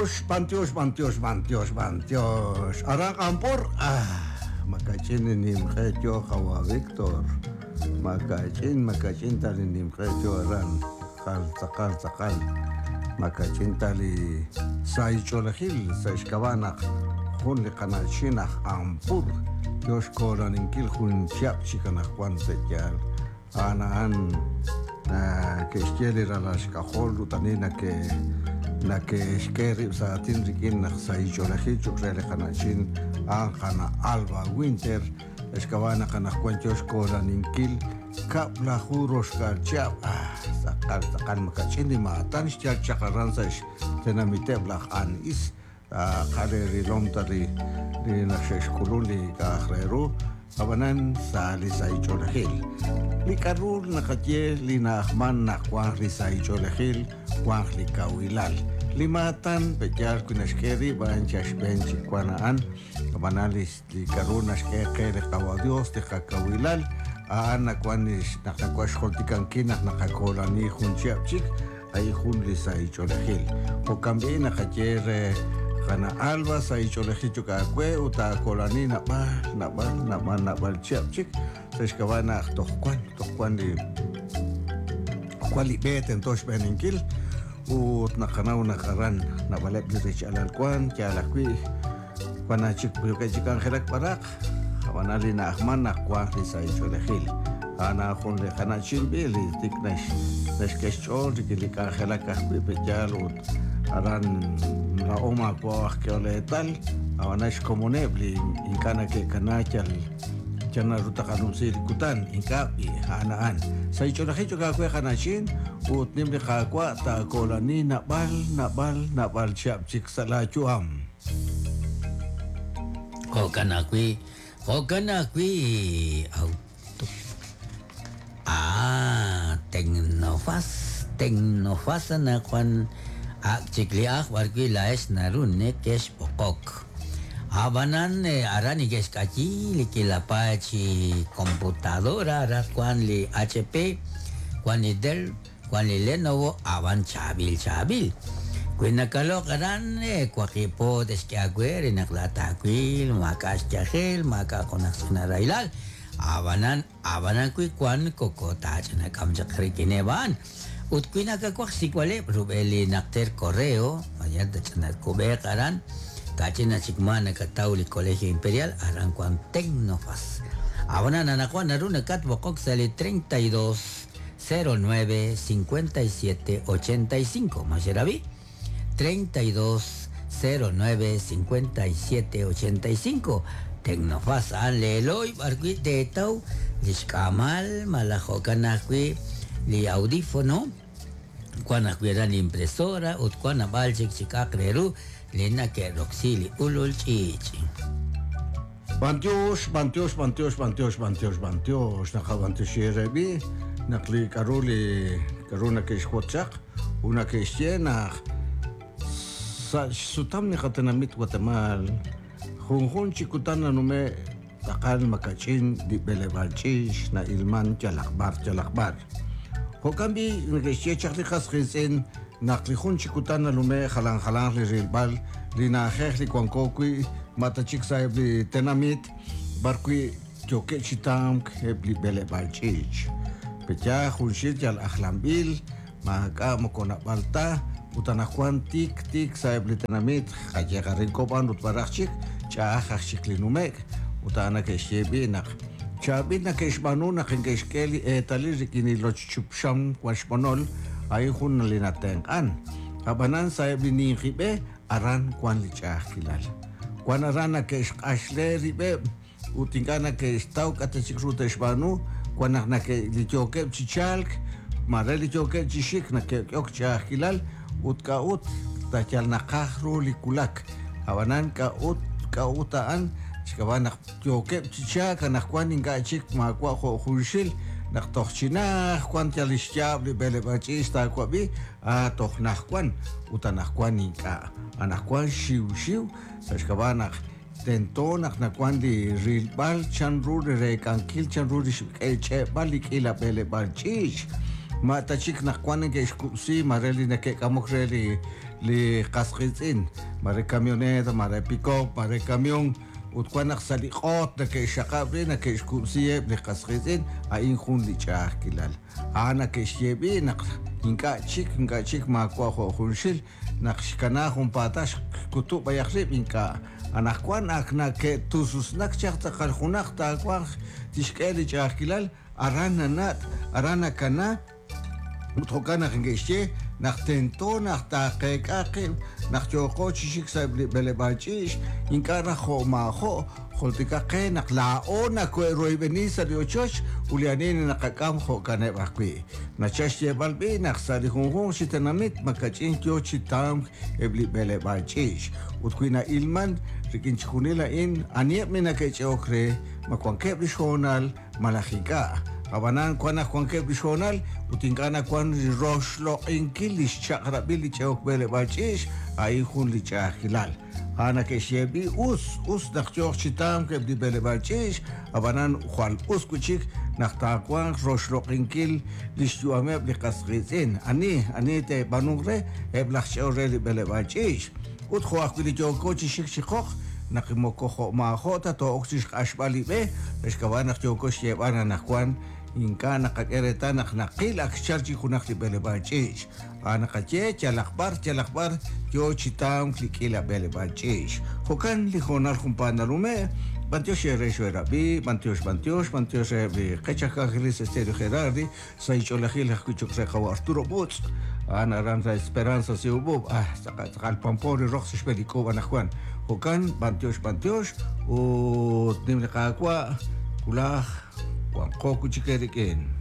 Bantios. Arang ampur, makachin nimkhetyo Hawa Victor. Makachin tali nimkhetyo aran. Sakal. Makachin tali sa icholahil sa iskabanak. Hun li kanachinach ampur. Dios kolan inkil hun siap chikanak kwan petyal. Anaan que estieli ralas cajol utanina que skeri sa tinrikin na sa icholahil rele kanachin angkana alba winter eskabana kana kwanchos kolan inkil kapla juros kalchap sakal makachin di matan stiak chakaran sa tenamite blach an is kare rilom tali di nakseskululi ka khreru abanan sa lisay cholahil li karul nakatye li naahman na kwang lisay cholahil kwang li kawilal limatan pejar kunaskeri ban chashben chikwanaan abanalis li karul naskere kawadios de kakawilal na kwanis nakakwash holtikan kinak nakakolani hunchiapchik ay hun lisay cholahil o kambi nakatye kana alba sa icholehito ka kwe uta kolani nabal chapchik sa iskabana tohkwan di kwali beten tos beninkil ut nakanaw nakaran nabalep di rich alalkwan tialakwi panachik puyuka chikan helak parak hawanali na ahman nakwa di sa icholehil ana khun le kana chilbili tiknash nashkeshol dikilikan helak kahwi pejal ut aran na oma ko akyoletal awanash komunebli inkana ke kanachal chana ruta kanumsi kutan inkapi hanaan sa icholahicho ka kwe kanachin ut nimli kakwa ta kolani nabal chapchik salachuam kanakwi auto tecnofas na kwan Chikliak wargi laes narun ne kes pokok. Abanan arani kes kachi likilapa chi computadora arat kwan li HP, kwan li Dell, kwan li Lenovo aban chabil. Kwen nakalok aran kwa kipo deskiagwer naklata kwil maka astyahel maka konak sunarailal. Abanan kwi kwan kokota chana kamjakri kineban. Utkuina kakwak sikwale rubeli nakter koreo mayad da chanat kubek aran kachin na sikma nakatauli Colegio Imperial aran kwan Tecnofas abana nanakwan naru nakat bokok sali 32 09 57 85 maserabi 32 09 57 85 Tecnofas an leloy barkwit detau liskamal malahokan nakwi li audífono cuando cuidan la impresora o cuando balchik chikakreru lena que roxili ulul chichi Bantios nakabantishirebi nakli karuna kishkotsak una kishiena sa sutam ni katanamit Guatemala hunhun chikutana nume takal makachin di belebalchish na ilman chalakbar Hokambi nagsiya chakli khaskhisen naklihun chikutan na lume halang li rilbal li nakhekh li kwankokui matachik saib li tenamit barkui joke chitam kheb li bele balchich pecha khunshit jal akhlambil maka mokona balta utanakwan tik saib li tenamit khajagarin koban utbarachik cha khachik li numek utana keshebi nak Chabit na kaisbanu na kengkeskeli talir kini lochupsham kwasponol ay hun na linatengkan. Habanan sa bini ribe aran kwan licha kilal. Kwan aran na kaisasle ribe utingana kaistau kata sikruta isbanu kwan na lichoke chichalk mare lichoke chishik na kyok cha kilal utkaut tachal na kahru likulak. Habanan kautaan Shikaban joke chicha kanak kwan inga chik makwa hushil nak tochina kwan tialishya bele bachis ta kwabi toch nakwan utanak kwan inga anak kwan shiu sa shikaban tentonak na kwan di rilbal chanru re kankil chanru di che balik ila bele bachis mata chik nak kwan inga iskusi mareli na ke kamokreli li qasqitz'in mare camioneta mare pick-up mare camión utquanaq saliq'ot na ke'xaqabri na ke'xkubsiyeb li qasqitz'in a'in jun li ch'aj kilal na ke'xyeb'i naq ink'achik makwa junxil naq xkanaj jun patax kutub' ayaq rib' ink'a anaqkuan akna ke'tususnak chaq taqal junaq ta'kwaj tixk'e li ch'aj kilal aran nanat aran akana utjokan naqinge'xye naq tento naq taqek'aqib naq choqo chixik sa beleb'ach'ix ink'a raj jo'majo' joltikaqe naq la'o nakwe'royb'eni sa li ochoch ulianin naqak'am jo'kaneb' ajwi' nachax yeb'alb'i naq sa li junjun xitinamit makach'in yo chitam eb' li beleb'ach'ix utkuy na'ilman rikinchikjunil a'in anieb' mi nake'ch'e'ok re makwankeb' li xjonal malajik'a abanan kuanaj kwankeb' li xjonal utink'ana kwan roxloq'inkil li xchaqrab'il li ch'e'ok beleb'ach'ix a'in jun li ch'aj kilal ana ke'xyeb'i us naq ch'oq chitam keb' li beleb'ach'ix abanan jwal us kuchik naq taqwan roxloq'inkil li xyu'ameb' li qasqitz'in ani te'b'anun re eb' laj ch'e'ok re li beleb'ach'ix ut jo ajwi' li ch'oko chixik chiqoq naq imoko jo'majo ta to'ok chix q'axb'al ib'e exkab'an naq ch'oko xyeb'an anajkwan ink'a naqak'ereta naq naqil akxchar chi junaj li beleb'ach'ix naqache chalaqb'ar yo chitam li k'ila beleb'ach'ix jokan li jonal junpanalume' Bantiox Rexuerabi, Bantiox Quechacajlis Estéreo Gerardi, Saicholaji Kuchuk Rejaw Arturo Butz, Naranja Esperanza Siubub, Alpampori Roxy Perico Banajuan, Jocan, Bantiox, o Nimlecaqua, Kulaj, Juan Coco Chiqueriquén.